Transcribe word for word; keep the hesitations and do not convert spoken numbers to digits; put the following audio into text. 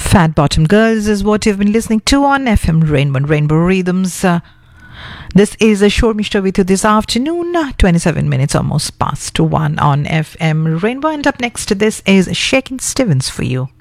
Fat Bottom Girls is what you've been listening to on F M Rainbow and Rainbow Rhythms. Uh, this is a short mixture with you this afternoon, uh, twenty-seven minutes almost past one on F M Rainbow. And up next to this is Shakin' Stevens for you.